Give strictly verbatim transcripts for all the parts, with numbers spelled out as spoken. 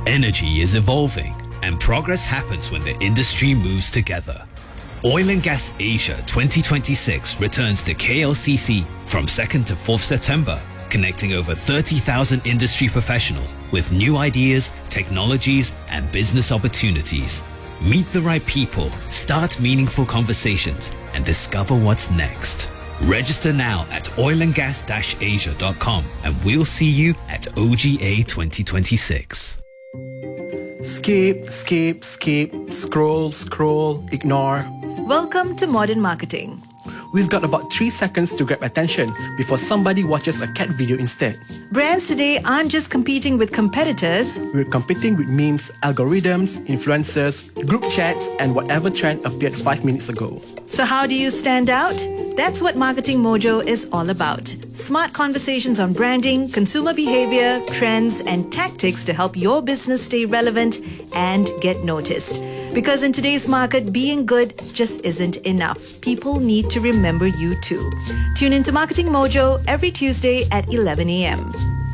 Energy is evolving, and progress happens when the industry moves together. Oil and Gas Asia twenty twenty-six returns to K L C C from second to fourth September, connecting over thirty thousand industry professionals with new ideas, technologies, and business opportunities. Meet the right people, start meaningful conversations, and discover what's next. Register now at oil and gas dash asia dot com, and we'll see you at O G A twenty twenty-six. Skip, skip, skip, scroll, scroll, ignore. Welcome to Modern Marketing. We've got about three seconds to grab attention before somebody watches a cat video instead. Brands today aren't just competing with competitors. We're competing with memes, algorithms, influencers, group chats, and whatever trend appeared five minutes ago. So how do you stand out? That's what Marketing Mojo is all about. Smart conversations on branding, consumer behavior, trends, and tactics to help your business stay relevant and get noticed. Because in today's market, being good just isn't enough. People need to remember you too. Tune into Marketing Mojo every Tuesday at eleven a.m.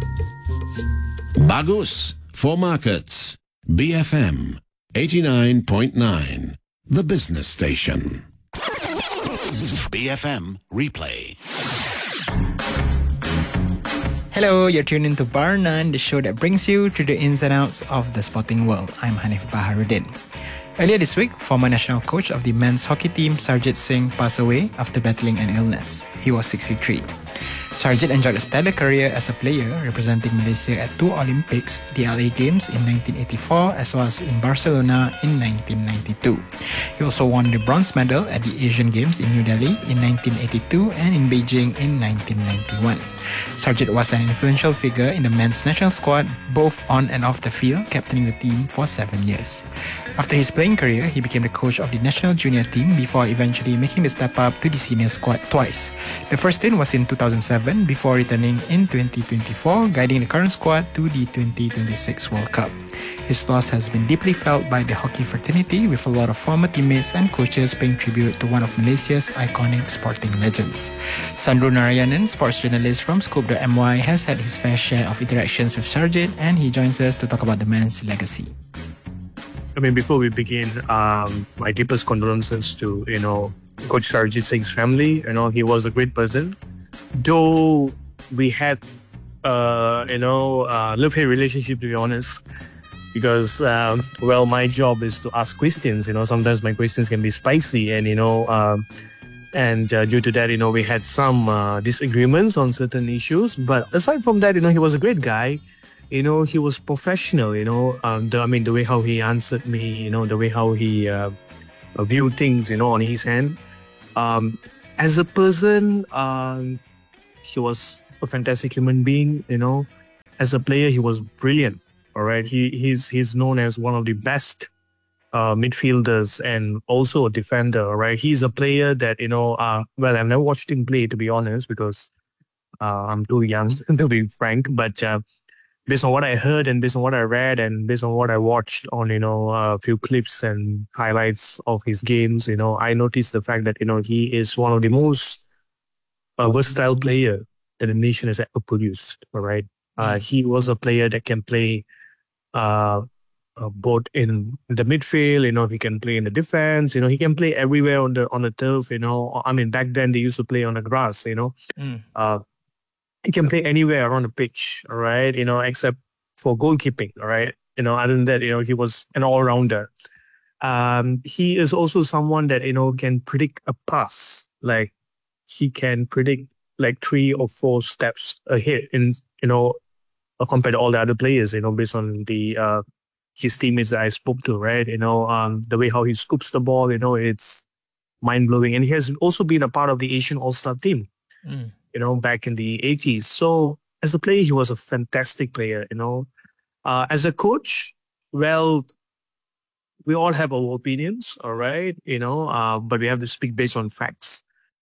Bagus for Markets. B F M eighty-nine point nine, the business station. B F M Replay. Hello, you're tuned into Bar None, the show that brings you to the ins and outs of the sporting world. I'm Hanif Baharuddin. Earlier this week, former national coach of the men's hockey team Sarjit Singh passed away after battling an illness. He was sixty-three. Sarjit enjoyed a stellar career as a player, representing Malaysia at two Olympics, the L A Games in nineteen eighty-four, as well as in Barcelona in nineteen ninety-two. He also won the bronze medal at the Asian Games in New Delhi in nineteen eighty-two and in Beijing in nineteen ninety-one. Sarjit was an influential figure in the men's national squad, both on and off the field, captaining the team for seven years. After his playing career, he became the coach of the national junior team before eventually making the step up to the senior squad twice. The first stint was in two thousand seven, before returning in twenty twenty-four, guiding the current squad to the twenty twenty-six World Cup. His loss has been deeply felt by the hockey fraternity, with a lot of former teammates and coaches paying tribute to one of Malaysia's iconic sporting legends. Sandro Narayanan, sports journalist from Scoop dot M Y, has had his fair share of interactions with Sarjit, and he joins us to talk about the man's legacy. I mean, before we begin, um, my deepest condolences to, you know, Coach Sarjit Singh's family. You know, he was a great person. Though we had, uh, you know, uh, love-hate relationship, to be honest, because, um, well, my job is to ask questions. You know, sometimes my questions can be spicy, and, you know, um, and uh, due to that, you know, we had some uh, disagreements on certain issues. But aside from that, you know, he was a great guy. You know, he was professional, you know, um, the, I mean, the way how he answered me, you know, the way how he uh, viewed things, you know, on his hand. Um, as a person, um, he was a fantastic human being, you know. As a player, he was brilliant, all right. He He's he's known as one of the best uh, midfielders and also a defender, all right. He's a player that, you know, uh, well, I've never watched him play, to be honest, because uh, I'm too young, to be frank, but... Uh, Based on what I heard and based on what I read and based on what I watched on, you know, a few clips and highlights of his games, you know, I noticed the fact that, you know, he is one of the most uh, versatile player that the nation has ever produced, all right? Uh, he was a player that can play uh, uh, both in the midfield, you know, he can play in the defense, you know, he can play everywhere on the on the turf, you know. I mean, back then they used to play on the grass, you know. Mm. Uh, He can play anywhere around the pitch, all right, you know, except for goalkeeping, all right. You know, other than that, you know, he was an all-rounder. Um, he is also someone that, you know, can predict a pass. Like, he can predict like three or four steps ahead in, you know, compared to all the other players, you know, based on the uh, his teammates that I spoke to, right? You know, um, the way how he scoops the ball, you know, it's mind-blowing. And he has also been a part of the Asian All-Star team. Mm. You know, back in the eighties. So as a player, he was a fantastic player, you know. Uh, as a coach, well, we all have our opinions, all right, you know, uh, but we have to speak based on facts.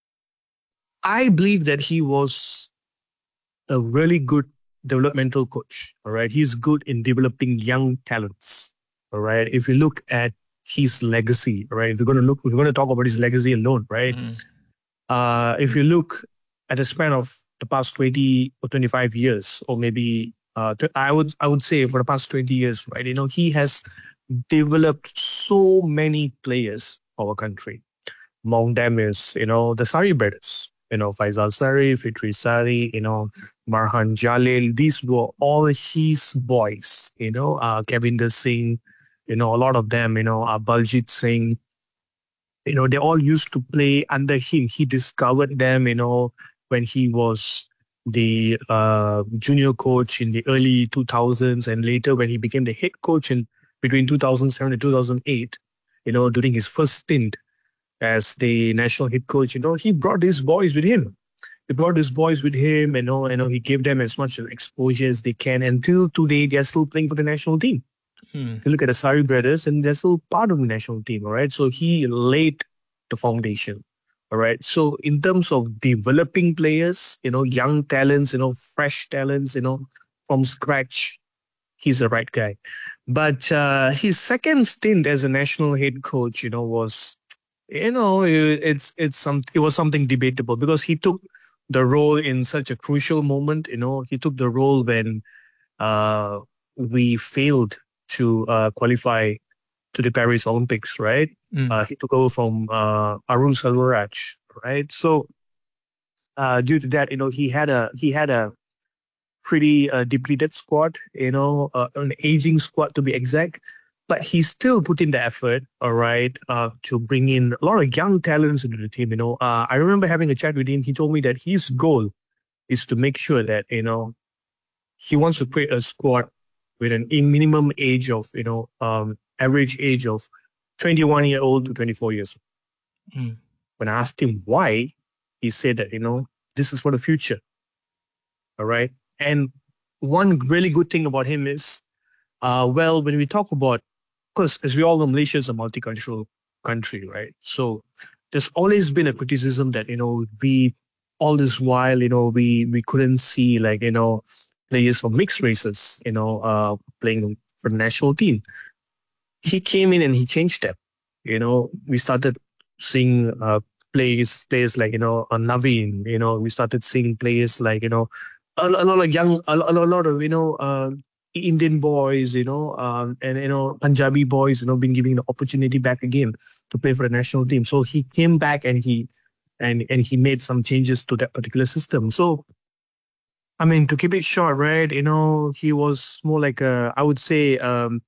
I believe that he was a really good developmental coach, all right. He's good in developing young talents, all right. If you look at his legacy, all right, if we're going to look, we're going to talk about his legacy alone, right? Mm. Uh, if you look at the span of the past twenty or twenty-five years, or maybe uh, to, I would I would say for the past twenty years, right? You know, he has developed so many players for our country. Among them is, you know, the Sari brothers, you know, Faisal Sari, Fitri Sari, you know, Marhan Jalil. These were all his boys, you know, uh, Kavinder Singh, you know, a lot of them, you know, uh, Baljit Singh, you know, they all used to play under him. He discovered them, you know, when he was the uh, junior coach in the early two thousands, and later when he became the head coach in between two thousand seven and two thousand eight, you know, during his first stint as the national head coach, you know, he brought his boys with him. He brought his boys with him, you know, you know, he gave them as much exposure as they can. Until today, they are still playing for the national team. Hmm. If you look at the Sari brothers, and they're still part of the national team, all right? So he laid the foundation, all right? So in terms of developing players, you know, young talents, you know, fresh talents, you know, from scratch, he's the right guy. But uh, his second stint as a national head coach, you know, was, you know, it's it's some it was something debatable, because he took the role in such a crucial moment. You know, he took the role when uh, we failed to uh, qualify to the Paris Olympics, right? Mm. Uh, he took over from uh, Arun Selvaraj, right? So uh, due to that, you know, he had a he had a pretty uh, depleted squad, you know, uh, an aging squad to be exact. But he still put in the effort, all right, uh, to bring in a lot of young talents into the team. You know, uh, I remember having a chat with him. He told me that his goal is to make sure that, you know, he wants to create a squad with an a minimum age of, you know, um, average age of twenty-one year old to twenty-four years old. Mm. When I asked him why, he said that, you know, this is for the future. All right. And one really good thing about him is, uh, well, when we talk about, because as we all know, Malaysia is a multicultural country, right? So there's always been a criticism that, you know, we, all this while, you know, we, we couldn't see, like, you know, players from mixed races, you know, uh, playing for the national team. He came in and he changed that. You know, we started seeing uh, players, players like, you know, uh, Naveen, you know, we started seeing players like, you know, a, a lot of young, a, a lot of, you know, uh, Indian boys, you know, um, and, you know, Punjabi boys, you know, been given the opportunity back again to play for the national team. So he came back and he, and, and he made some changes to that particular system. So, I mean, to keep it short, right, you know, he was more like a, I would say, um,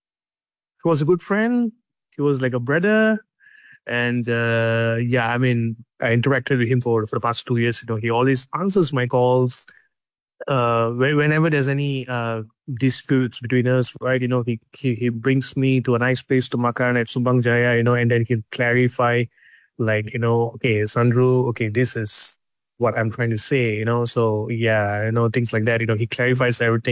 he was a good friend. He was like a brother. And, uh, yeah, I mean, I interacted with him for, for the past two years. You know, he always answers my calls. Uh, whenever there's any uh, disputes between us, right, you know, he, he he brings me to a nice place to makan at Subang Jaya, you know, and then he'll clarify, like, you know, okay, Sandru, okay, this is what I'm trying to say, you know, so yeah, you know, things like that, you know, he clarifies everything.